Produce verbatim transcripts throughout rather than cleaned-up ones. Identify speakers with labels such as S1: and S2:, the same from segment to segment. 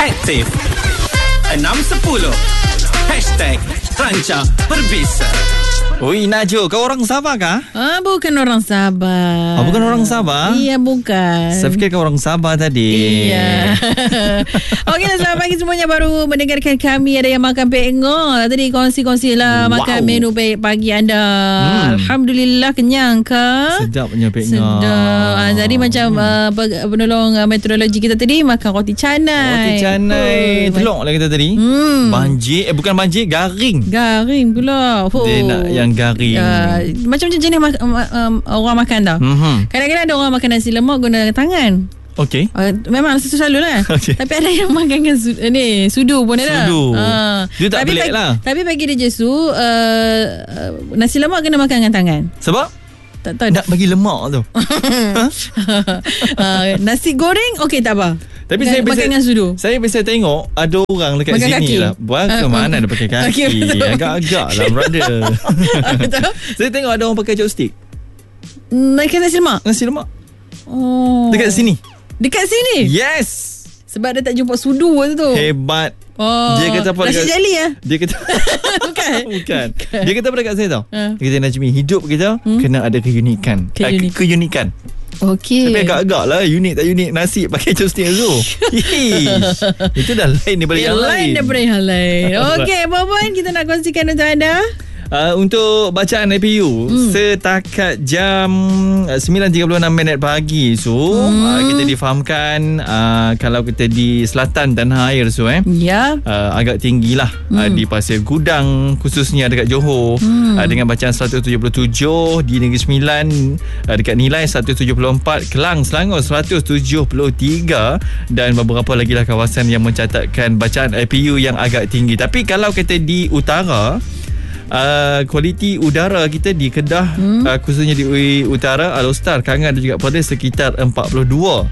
S1: Aktif enam sepuluh Hashtag Ranca Berbisa.
S2: Oi Najul, kau orang Sabah kah?
S3: Ah, bukan orang Sabah.
S2: Oh, bukan orang Sabah?
S3: Iya, bukan.
S2: Saya fikir kau orang Sabah tadi.
S3: Iya. Okeylah, selamat pagi semuanya. Baru mendengarkan kami ada yang makan pengol. Tadi kongsi-kongsi lah wow. makan menu pagi anda. Hmm. Alhamdulillah, kenyang ke?
S2: Sedap punya pengol.
S3: Sedap. Ah, jadi macam hmm. uh, penolong uh, meteorologi kita tadi makan roti canai.
S2: Roti canai. Oh, telur lah kita tadi. Hmm. Banjir, eh bukan banjir, garing.
S3: Garing pula. Oh.
S2: Dia nak yang garing.
S3: Uh, macam-macam jenis ma- um, orang makan tau. Mm-hmm. Kadang-kadang ada orang makan nasi lemak guna tangan. Okey. Uh, memang nasi selalu lah. Okay. Tapi ada yang makan dengan su- ni, sudu pun ada.
S2: Sudu. Uh, dia tak pelik lah.
S3: Tapi bagi dia Jesu, uh, uh, nasi lemak kena makan dengan tangan.
S2: Sebab?
S3: Tak tahu.
S2: Nak bagi lemak tu.
S3: uh, nasi goreng, okey tak apa.
S2: Tapi
S3: makan,
S2: saya biasa,
S3: makan dengan sudu.
S2: Saya biasa tengok ada orang dekat
S3: makan
S2: sini
S3: kaki.
S2: lah. Buat ke uh, mana uh, ada pakai kaki. Okay, agak-agak lah brother. Saya tengok ada orang pakai chopstick.
S3: Makan nasi lemak?
S2: Nasi lemak.
S3: Oh.
S2: Dekat sini.
S3: Dekat sini?
S2: Yes.
S3: Sebab dia tak jumpa sudu tu.
S2: Hebat.
S3: Oh.
S2: Dia kata apa?
S3: Nasi jeli ya?
S2: Dia kata
S3: bukan.
S2: Bukan. Dia kata apa dekat saya tau? Uh. Dia kata Najmi, hidup kita hmm? kena ada keunikan.
S3: Keunik.
S2: Keunikan.
S3: Okey.
S2: Tapi agak-agak lah unik tak unik nasi pakai chopstick tu. Itu dah lain daripada yang lain.
S3: Lain daripada yang lain. Okey, Puan-puan, kita nak kongsikan untuk anda.
S2: Uh, untuk bacaan A P U hmm. setakat jam sembilan tiga puluh enam minit pagi so hmm. uh, kita difahamkan uh, kalau kita di selatan Tanah Air so eh
S3: ya.
S2: uh, agak tinggilah hmm. uh, di Pasir Gudang khususnya dekat Johor hmm. uh, dengan bacaan seratus tujuh puluh tujuh, di Negeri Sembilan uh, dekat nilai seratus tujuh puluh empat, Kelang Selangor seratus tujuh puluh tiga dan beberapa lagi lah kawasan yang mencatatkan bacaan A P U yang agak tinggi. Tapi kalau kita di utara, Uh, kualiti udara kita di Kedah hmm. uh, khususnya di utara Alostar, Kangan dan juga Perlis sekitar empat puluh dua.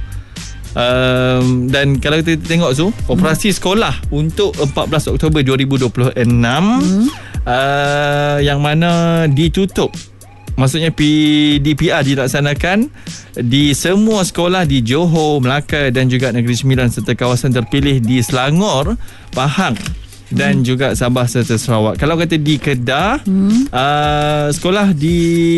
S2: Um, dan kalau kita tengok tu operasi hmm. sekolah untuk empat belas Oktober dua ribu dua puluh enam hmm. uh, yang mana ditutup. Maksudnya P D P R dilaksanakan di semua sekolah di Johor, Melaka dan juga Negeri Sembilan serta kawasan terpilih di Selangor, Pahang dan hmm. juga Sabah serta Sarawak. Kalau kata di Kedah, hmm. uh, sekolah di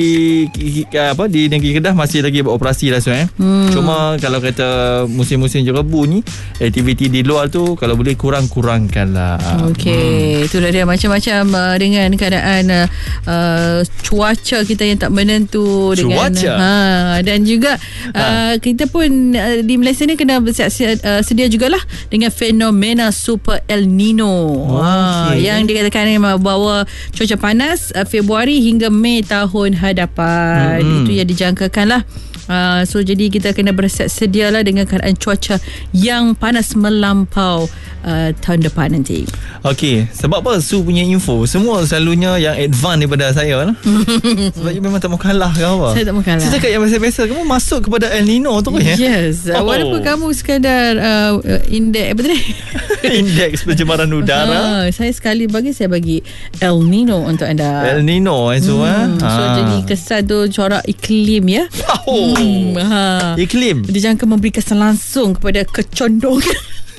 S2: apa di negeri Kedah masih lagi beroperasi lah so, eh. hmm. Cuma kalau kata musim-musim jerebu ni, aktiviti di luar tu kalau boleh kurang-kurangkan lah.
S3: Okey, hmm. itulah dia macam-macam uh, dengan keadaan uh, uh, cuaca kita yang tak menentu dengan
S2: cuaca.
S3: Ha, dan juga uh, ha. kita pun uh, di Malaysia ni kena bersiap uh, sedia jugalah dengan fenomena Super El Nino.
S2: Oh,
S3: ha,
S2: okay.
S3: Yang dikatakan membawa cuaca panas uh, Februari hingga Mei tahun hadapan. Mm-hmm. Itu yang dijangkakan lah. Uh, so jadi kita kena bersiap sedialah dengan keadaan cuaca yang panas melampau uh, tahun depan nanti.
S2: Okey, sebab apa Su punya info semua selalunya yang advance daripada saya lah. Sebab you memang tak mau kalah ke apa?
S3: Saya tak mau kalah.
S2: Saya cakap yang biasa-biasa, kamu masuk kepada El Nino tu ya?
S3: Yes. Oh. Walaupun kamu sekadar uh, indeks apa tadi?
S2: Indeks pencemaran udara.
S3: Uh, saya sekali bagi saya bagi El Nino untuk anda.
S2: El Nino eh Su hmm.
S3: So ha. jadi kesan tu corak iklim ya.
S2: Oh.
S3: Hmm, ha.
S2: Iklim.
S3: Dijangka memberi kesan langsung kepada kecondongan.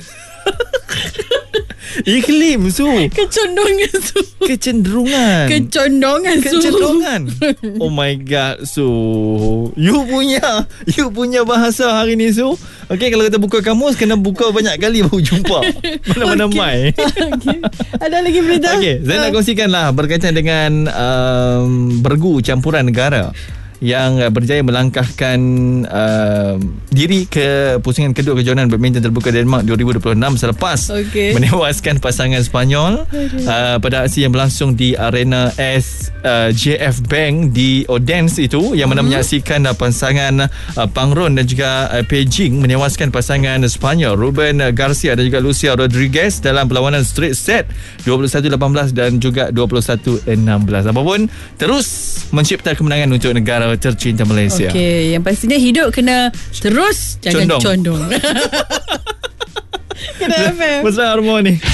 S2: Iklim Su.
S3: Kecondongan Su.
S2: Kecenderungan.
S3: Kecondongan Su.
S2: Kecenderungan. Oh my god Su. You punya You punya bahasa hari ni Su. Okay, kalau kita buka kamus kena buka banyak kali baru jumpa. Mana-mana okay. mai.
S3: Okay. Ada lagi berita?
S2: Okay, saya uh. nak kongsikan lah berkaitan dengan um, bergu campuran negara yang berjaya melangkahkan uh, diri ke pusingan kedua kejohanan badminton terbuka Denmark dua ribu dua puluh enam selepas okay. menewaskan pasangan Sepanyol uh, pada aksi yang berlangsung di arena S uh, J F Bank di Odense itu, yang mana hmm. menyaksikan uh, pasangan uh, Pangron dan juga uh, Beijing menewaskan pasangan Sepanyol Ruben Garcia dan juga Lucia Rodriguez dalam perlawanan straight set dua puluh satu lapan belas dan juga dua puluh satu enam belas. Apapun, terus mencipta kemenangan untuk negara tercinta Malaysia.
S3: Okey, yang pastinya hidup kena terus, jangan condong.
S2: Condong. Kena F M. Mesra harmoni.